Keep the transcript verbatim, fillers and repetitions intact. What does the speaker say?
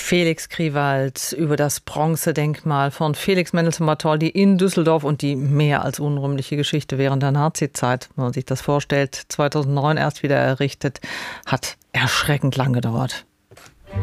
Felix Kriwald über das Bronzedenkmal von Felix Mendelssohn Bartholdy in Düsseldorf und die mehr als unrühmliche Geschichte während der Nazizeit. Wenn man sich das vorstellt, zweitausendneun erst wieder errichtet, hat erschreckend lang gedauert.